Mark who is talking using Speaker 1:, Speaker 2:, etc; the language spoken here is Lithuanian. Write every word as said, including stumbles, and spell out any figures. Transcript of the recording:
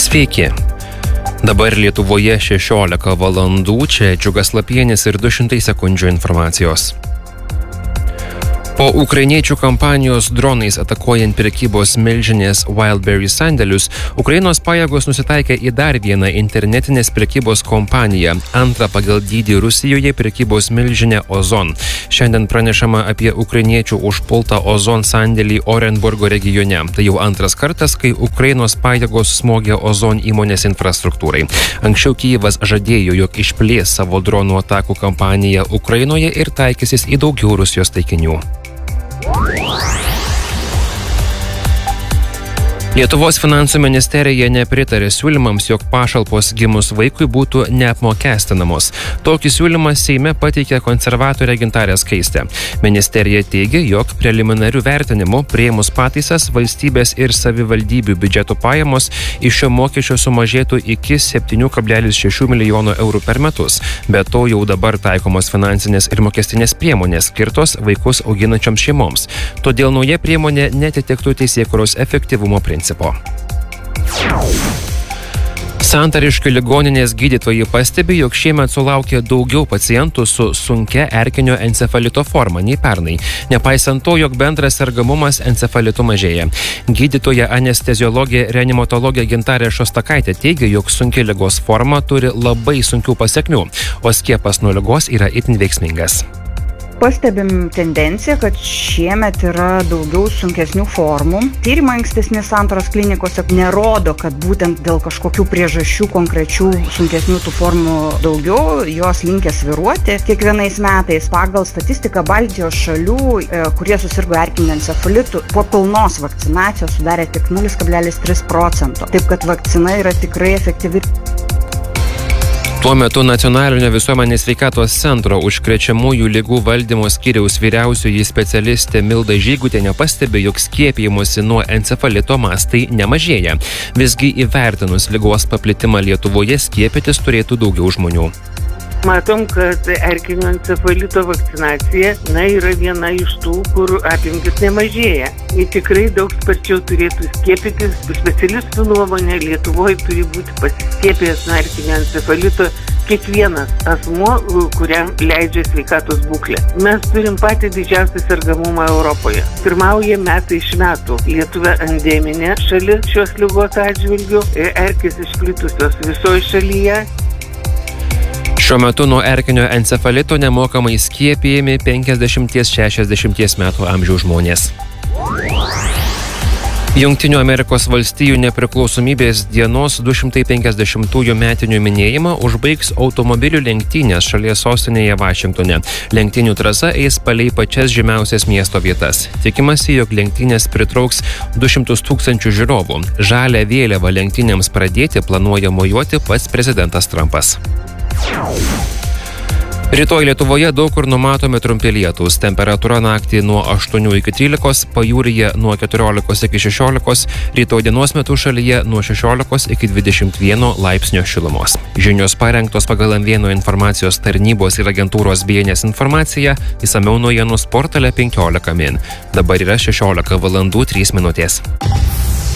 Speaker 1: Sveiki. Dabar Lietuvoje šešiolika valandų, čia Džiugas Lapienis ir du šimtai sekundžių informacijos. Po ukrainiečių kampanijos dronais atakuojant prekybos milžinės Wildberries sandėlius, Ukrainos pajėgos nusitaikė į dar vieną internetinės prekybos kompaniją, antrą pagal dydį Rusijoje prekybos milžinę Ozon. Šiandien pranešama apie ukrainiečių užpultą Ozon sandėlį Orenburgo regione. Tai jau antras kartas, kai Ukrainos pajėgos smogė Ozon įmonės infrastruktūrai. Anksčiau Kijevas žadėjo, jog išplės savo dronų atakų kampaniją Ukrainoje ir taikysis į daugiau Rusijos taikinių. Lietuvos finansų ministerija nepritarė siūlymams, jog pašalpos gimus vaikui būtų neapmokestinamos. Tokį siūlymą Seime pateikė konservatorė Gintarė Skaistė. Ministerija teigia, jog preliminarių vertinimų priėmus pataisas valstybės ir savivaldybių biudžeto pajamos iš šio mokesčio sumažėtų iki septynių kablelis šešių milijonų eurų per metus. Be to jau dabar taikomos finansinės ir mokestinės priemonės skirtos vaikus auginančioms šeimoms. Todėl nauja priemonė netitiktų teisėkūros efektyvumo principų. Santariškių ligoninės gydytojai pastebi, jog šiemet sulaukė daugiau pacientų su sunkia erkinio encefalito forma nei pernai, nepaisant to, jog bendras sergamumas encefalitu mažėja. Gydytoja anesteziologė reanimatologė Gintarė Šostakaitė teigia, jog sunki ligos forma turi labai sunkių pasekmių, o skiepas nuo ligos yra itin veiksmingas.
Speaker 2: Pastebim tendenciją, kad šiemet yra daugiau sunkesnių formų. Tyrimai ankstesni santaros klinikose nerodo, kad būtent dėl kažkokių priežasčių konkrečių sunkesnių tų formų daugiau, jos linkę svyruoti. Kiekvienais metais pagal statistiką Baltijos šalių, kurie susirgo erkiniu encefalitu, po pilnos vakcinacijos sudarė tik nulis kablelis tris procento. Taip kad vakcina yra tikrai efektyvi.
Speaker 1: Tuo metu Nacionalinio visuomenės sveikatos centro užkrečiamųjų ligų valdymo skyriaus vyriausioji specialistė Milda Žygutienė pastebi, jog skiepijimosi nuo encefalito mastai nemažėja. Visgi įvertinus ligos paplitimą Lietuvoje skiepytis turėtų daugiau žmonių.
Speaker 3: Matom, kad erkinio encefalito vakcinacija na, yra viena iš tų, kur apimtis nemažėja. Ir tikrai daug sparčiau turėtų skiepytis. Specialistų nuomonė, Lietuvoje turi būti pasiskiepėjęs nuo erkinio encefalito kiekvienas asmuo, kuriam leidžia sveikatos būklė. Mes turim patį didžiausią sergamumą Europoje. Pirmauja metai iš metų. Lietuva endeminė šalis šios ligos atžvilgių, erkės išplitusios visoje šalyje.
Speaker 1: Šiuo metu nuo erkinio encefalito nemokamai skiepijami penkiasdešimt šešiasdešimt metų amžiaus žmonės. Jungtinių Amerikos valstijų nepriklausomybės dienos du šimtai penkiasdešimtųjų metinių minėjimą užbaigs automobilių lenktynės šalies sostinėje Vašingtone. Lenktynių trasa eis palei pačias žymiausias miesto vietas. Tikimasi, jog lenktynės pritrauks du šimtus tūkstančių žiūrovų. Žalią vėliavą lenktynėms pradėti planuoja mojuoti pats prezidentas Trumpas. Rytoj Lietuvoje daug kur numatomi trumpi lietūs. Temperatūra naktį nuo aštuonių iki trylikos, pajūryje nuo keturiolikos iki šešiolikos, rytoj dienos metu šalyje nuo šešiolikos iki dvidešimt vieno laipsnio šilumos. Žinios parengtos pagal M vieno informacijos tarnybos ir agentūros B N S informaciją, išsamiau naujienų portale penkiolika min. Dabar yra šešiolika valandų trys minutės.